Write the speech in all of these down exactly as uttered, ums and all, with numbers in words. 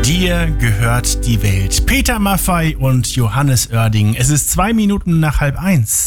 Dir gehört die Welt. Peter Maffay und Johannes Oerding. Es ist zwei Minuten nach halb eins.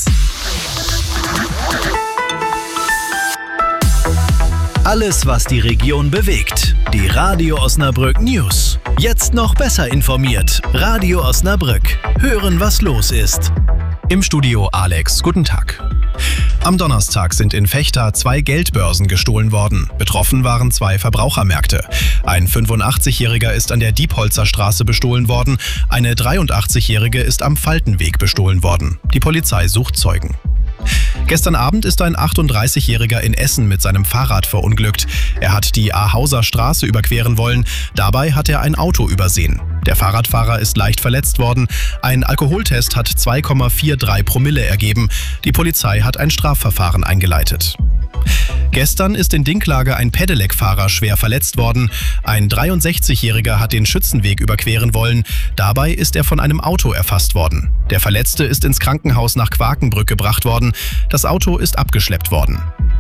Alles, was die Region bewegt. Die Radio Osnabrück News. Jetzt noch besser informiert. Radio Osnabrück. Hören, was los ist. Im Studio Alex. Guten Tag. Am Donnerstag sind in Vechta zwei Geldbörsen gestohlen worden. Betroffen waren zwei Verbrauchermärkte. Ein fünfundachtzigjähriger ist an der Diepholzer Straße bestohlen worden. Eine dreiundachtzigjährige ist am Faltenweg bestohlen worden. Die Polizei sucht Zeugen. Gestern Abend ist ein achtunddreißigjähriger in Essen mit seinem Fahrrad verunglückt. Er hat die Ahauser Straße überqueren wollen. Dabei hat er ein Auto übersehen. Der Fahrradfahrer ist leicht verletzt worden. Ein Alkoholtest hat zwei Komma dreiundvierzig Promille ergeben. Die Polizei hat ein Strafverfahren eingeleitet. Gestern ist in Dinklage ein Pedelec-Fahrer schwer verletzt worden. Ein dreiundsechzigjähriger hat den Schützenweg überqueren wollen. Dabei ist er von einem Auto erfasst worden. Der Verletzte ist ins Krankenhaus nach Quakenbrück gebracht worden. Das Auto ist abgeschleppt worden.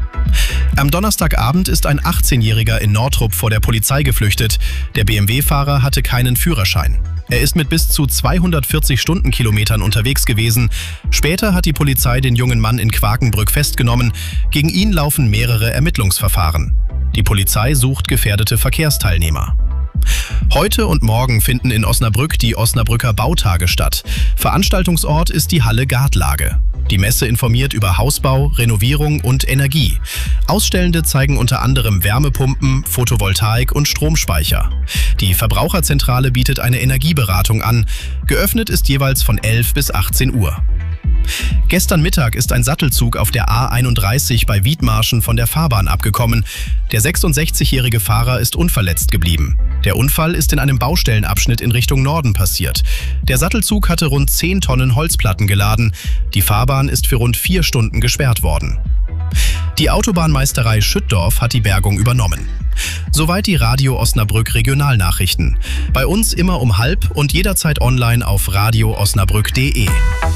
Am Donnerstagabend ist ein achtzehnjähriger in Nortrup vor der Polizei geflüchtet. Der B M W-Fahrer hatte keinen Führerschein. Er ist mit bis zu zweihundertvierzig Stundenkilometern unterwegs gewesen. Später hat die Polizei den jungen Mann in Quakenbrück festgenommen. Gegen ihn laufen mehrere Ermittlungsverfahren. Die Polizei sucht gefährdete Verkehrsteilnehmer. Heute und morgen finden in Osnabrück die Osnabrücker Bautage statt. Veranstaltungsort ist die Halle Gartlage. Die Messe informiert über Hausbau, Renovierung und Energie. Ausstellende zeigen unter anderem Wärmepumpen, Photovoltaik und Stromspeicher. Die Verbraucherzentrale bietet eine Energieberatung an. Geöffnet ist jeweils von elf bis achtzehn Uhr. Gestern Mittag ist ein Sattelzug auf der A einunddreißig bei Wiedmarschen von der Fahrbahn abgekommen. Der sechsundsechzigjährige Fahrer ist unverletzt geblieben. Der Unfall ist in einem Baustellenabschnitt in Richtung Norden passiert. Der Sattelzug hatte rund zehn Tonnen Holzplatten geladen. Die Fahrbahn ist für rund vier Stunden gesperrt worden. Die Autobahnmeisterei Schüttdorf hat die Bergung übernommen. Soweit die Radio Osnabrück Regionalnachrichten. Bei uns immer um halb und jederzeit online auf radio osnabrück punkt de.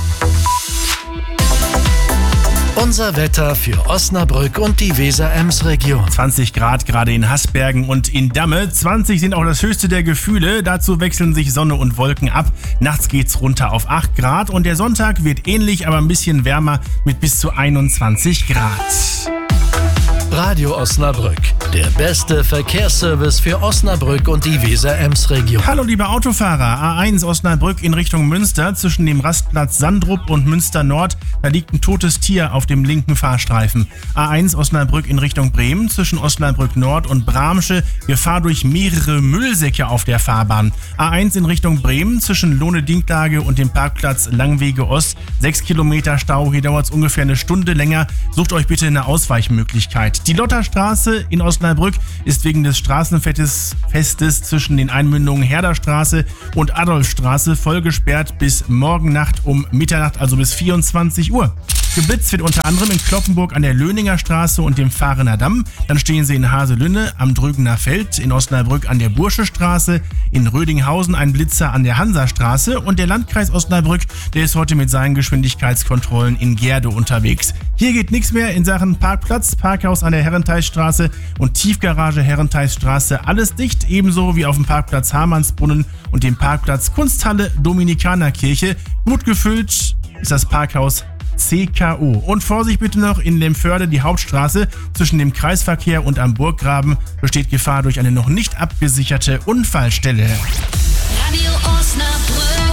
Unser Wetter für Osnabrück und die Weser-Ems-Region. zwanzig Grad gerade in Hasbergen und in Damme. zwanzig sind auch das höchste der Gefühle. Dazu wechseln sich Sonne und Wolken ab. Nachts geht's runter auf acht Grad und der Sonntag wird ähnlich, aber ein bisschen wärmer mit bis zu einundzwanzig Grad. Radio Osnabrück, der beste Verkehrsservice für Osnabrück und die Weser-Ems-Region. Hallo liebe Autofahrer, A eins Osnabrück in Richtung Münster zwischen dem Rastplatz Sandrup und Münster Nord. Da liegt ein totes Tier auf dem linken Fahrstreifen. A eins Osnabrück in Richtung Bremen zwischen Osnabrück Nord und Bramsche. Gefahr durch mehrere Müllsäcke auf der Fahrbahn. A eins in Richtung Bremen zwischen Lohne-Dinklage und dem Parkplatz Langwege Ost. Sechs Kilometer Stau, hier dauert es ungefähr eine Stunde länger. Sucht euch bitte eine Ausweichmöglichkeit. Die Lotterstraße in Osnabrück ist wegen des Straßenfestes Festes zwischen den Einmündungen Herderstraße und Adolfstraße voll gesperrt bis morgen Nacht um Mitternacht, also bis vierundzwanzig Uhr. Geblitzt wird unter anderem in Kloppenburg an der Löninger Straße und dem Fahrener Damm. Dann stehen sie in Haselünne am Drügener Feld, in Osnabrück an der Bursche Straße, in Rödinghausen ein Blitzer an der Hansastraße und der Landkreis Osnabrück, der ist heute mit seinen Geschwindigkeitskontrollen in Gerde unterwegs. Hier geht nichts mehr in Sachen Parkplatz, Parkhaus an der Herrentheisstraße und Tiefgarage Herrentheisstraße, alles dicht, ebenso wie auf dem Parkplatz Hamannsbrunnen und dem Parkplatz Kunsthalle Dominikanerkirche. Gut gefüllt ist das Parkhaus C K O. Und Vorsicht bitte noch, in Lemförde die Hauptstraße zwischen dem Kreisverkehr und am Burggraben besteht Gefahr durch eine noch nicht abgesicherte Unfallstelle. Radio Osnabrück.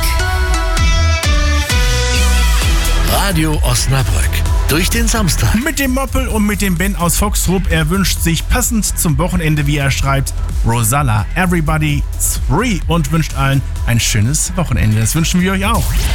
Radio Osnabrück. Durch den Samstag. Mit dem Moppel und mit dem Ben aus Foxrup. Er wünscht sich passend zum Wochenende, wie er schreibt, Rosalla, Everybody's Free und wünscht allen ein schönes Wochenende. Das wünschen wir euch auch.